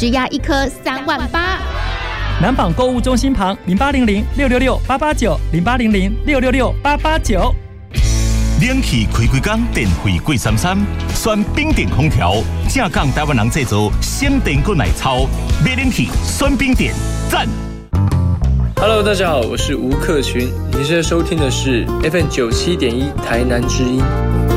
只要一颗38000。 南纺购物中心旁0800-666-889 冷气开开工，电费贵33，选冰点空调，正港台湾人制造，省电滚来超，买冷气选冰点，赞。 Hello， 大家好，我是吴克群，你现在收听的是 FM 97.1台南之音。